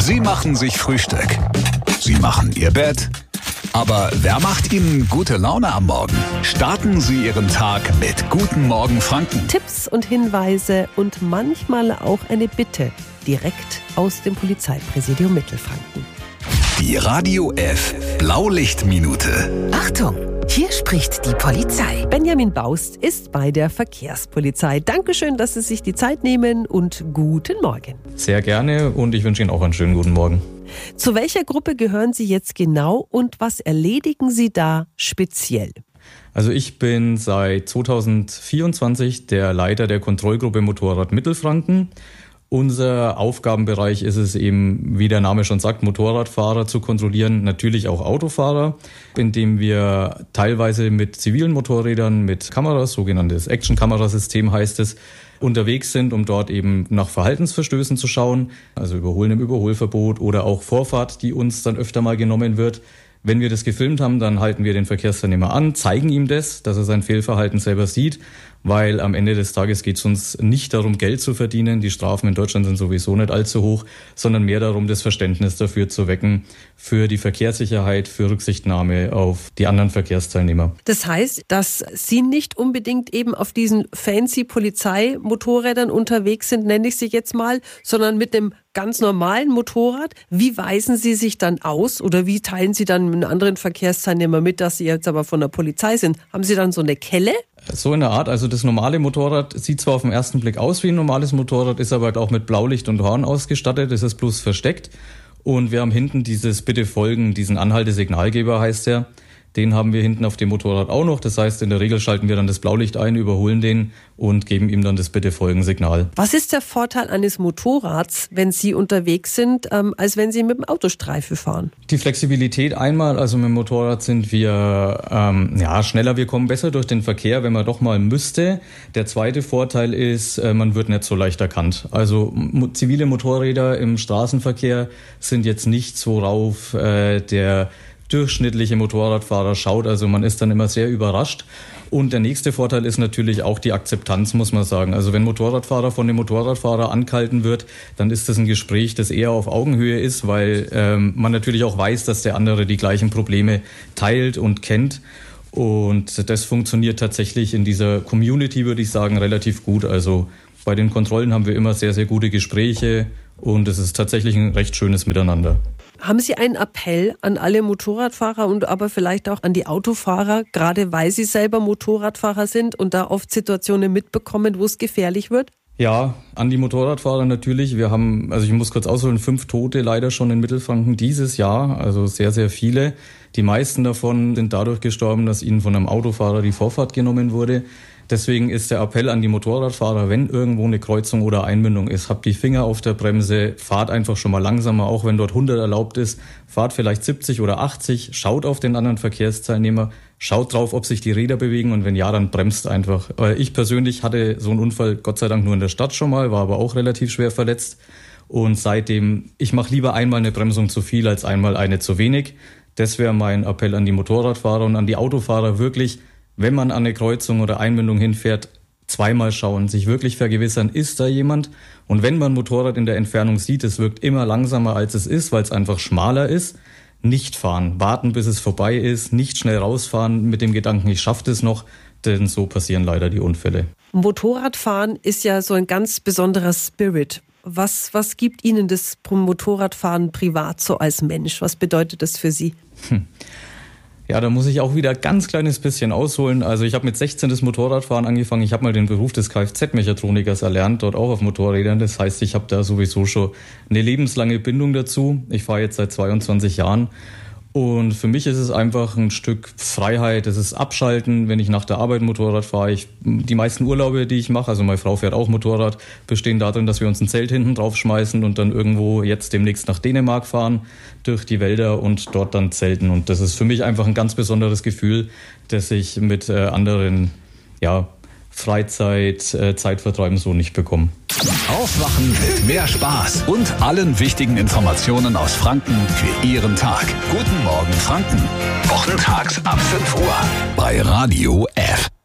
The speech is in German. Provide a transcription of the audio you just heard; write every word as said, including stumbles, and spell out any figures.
Sie machen sich Frühstück. Sie machen Ihr Bett. Aber wer macht Ihnen gute Laune am Morgen? Starten Sie Ihren Tag mit Guten Morgen Franken. Tipps und Hinweise und manchmal auch eine Bitte direkt aus dem Polizeipräsidium Mittelfranken. Die Radio F Blaulichtminute. Achtung, hier spricht die Polizei. Benjamin Baust ist bei der Verkehrspolizei. Dankeschön, dass Sie sich die Zeit nehmen und guten Morgen. Sehr gerne und ich wünsche Ihnen auch einen schönen guten Morgen. Zu welcher Gruppe gehören Sie jetzt genau und was erledigen Sie da speziell? Also ich bin seit zweitausendvierundzwanzig der Leiter der Kontrollgruppe Motorrad Mittelfranken. Unser Aufgabenbereich ist es eben, wie der Name schon sagt, Motorradfahrer zu kontrollieren, natürlich auch Autofahrer, indem wir teilweise mit zivilen Motorrädern, mit Kameras, sogenanntes Action-Kamerasystem heißt es, unterwegs sind, um dort eben nach Verhaltensverstößen zu schauen, also Überholen im Überholverbot oder auch Vorfahrt, die uns dann öfter mal genommen wird. Wenn wir das gefilmt haben, dann halten wir den Verkehrsteilnehmer an, zeigen ihm das, dass er sein Fehlverhalten selber sieht, weil am Ende des Tages geht es uns nicht darum, Geld zu verdienen. Die Strafen in Deutschland sind sowieso nicht allzu hoch, sondern mehr darum, das Verständnis dafür zu wecken, für die Verkehrssicherheit, für Rücksichtnahme auf die anderen Verkehrsteilnehmer. Das heißt, dass Sie nicht unbedingt eben auf diesen fancy Polizeimotorrädern unterwegs sind, nenne ich sie jetzt mal, sondern mit einem ganz normalen Motorrad. Wie weisen Sie sich dann aus oder wie teilen Sie dann mit anderen Verkehrsteilnehmern mit, dass Sie jetzt aber von der Polizei sind? Haben Sie dann so eine Kelle? So in der Art, also das normale Motorrad sieht zwar auf den ersten Blick aus wie ein normales Motorrad, ist aber auch mit Blaulicht und Horn ausgestattet, das ist bloß versteckt. Und wir haben hinten dieses Bitte folgen, diesen Anhaltesignalgeber heißt der. Den haben wir hinten auf dem Motorrad auch noch. Das heißt, in der Regel schalten wir dann das Blaulicht ein, überholen den und geben ihm dann das Bitte-Folgen-Signal. Was ist der Vorteil eines Motorrads, wenn Sie unterwegs sind, ähm, als wenn Sie mit dem Autostreifen fahren? Die Flexibilität einmal, also mit dem Motorrad sind wir ähm, ja schneller, wir kommen besser durch den Verkehr, wenn man doch mal müsste. Der zweite Vorteil ist, äh, man wird nicht so leicht erkannt. Also mo- zivile Motorräder im Straßenverkehr sind jetzt nichts, worauf äh, der durchschnittliche Motorradfahrer schaut, also man ist dann immer sehr überrascht. Und der nächste Vorteil ist natürlich auch die Akzeptanz, muss man sagen. Also wenn Motorradfahrer von dem Motorradfahrer angehalten wird, dann ist das ein Gespräch, das eher auf Augenhöhe ist, weil ähm, man natürlich auch weiß, dass der andere die gleichen Probleme teilt und kennt. Und das funktioniert tatsächlich in dieser Community, würde ich sagen, relativ gut. Also bei den Kontrollen haben wir immer sehr, sehr gute Gespräche und es ist tatsächlich ein recht schönes Miteinander. Haben Sie einen Appell an alle Motorradfahrer und aber vielleicht auch an die Autofahrer, gerade weil Sie selber Motorradfahrer sind und da oft Situationen mitbekommen, wo es gefährlich wird? Ja, an die Motorradfahrer natürlich. Wir haben, also ich muss kurz ausholen, fünf Tote leider schon in Mittelfranken dieses Jahr, also sehr, sehr viele. Die meisten davon sind dadurch gestorben, dass ihnen von einem Autofahrer die Vorfahrt genommen wurde. Deswegen ist der Appell an die Motorradfahrer, wenn irgendwo eine Kreuzung oder Einmündung ist, habt die Finger auf der Bremse, fahrt einfach schon mal langsamer, auch wenn dort hundert erlaubt ist, fahrt vielleicht siebzig oder achtzig, schaut auf den anderen Verkehrsteilnehmer, schaut drauf, ob sich die Räder bewegen und wenn ja, dann bremst einfach. Ich persönlich hatte so einen Unfall Gott sei Dank nur in der Stadt schon mal, war aber auch relativ schwer verletzt und seitdem, ich mache lieber einmal eine Bremsung zu viel als einmal eine zu wenig. Das wäre mein Appell an die Motorradfahrer und an die Autofahrer wirklich, wenn man an eine Kreuzung oder Einmündung hinfährt, zweimal schauen, sich wirklich vergewissern, ist da jemand? Und wenn man ein Motorrad in der Entfernung sieht, es wirkt immer langsamer als es ist, weil es einfach schmaler ist, nicht fahren, warten bis es vorbei ist, nicht schnell rausfahren mit dem Gedanken, ich schaffe das noch, denn so passieren leider die Unfälle. Motorradfahren ist ja so ein ganz besonderer Spirit. Was, was gibt Ihnen das Motorradfahren privat so als Mensch? Was bedeutet das für Sie? Hm. Ja, da muss ich auch wieder ein ganz kleines bisschen ausholen. Also ich habe mit sechzehn das Motorradfahren angefangen. Ich habe mal den Beruf des Kfz-Mechatronikers erlernt, dort auch auf Motorrädern. Das heißt, ich habe da sowieso schon eine lebenslange Bindung dazu. Ich fahre jetzt seit zweiundzwanzig Jahren. Und für mich ist es einfach ein Stück Freiheit, es ist Abschalten, wenn ich nach der Arbeit Motorrad fahre. Ich, die meisten Urlaube, die ich mache, also meine Frau fährt auch Motorrad, bestehen darin, dass wir uns ein Zelt hinten drauf schmeißen und dann irgendwo jetzt demnächst nach Dänemark fahren, durch die Wälder und dort dann zelten. Und das ist für mich einfach ein ganz besonderes Gefühl, das ich mit äh, anderen, ja, Freizeit, äh, Zeitvertreiben so nicht bekommen. Aufwachen mit mehr Spaß und allen wichtigen Informationen aus Franken für Ihren Tag. Guten Morgen Franken. Wochentags ab fünf Uhr bei Radio F.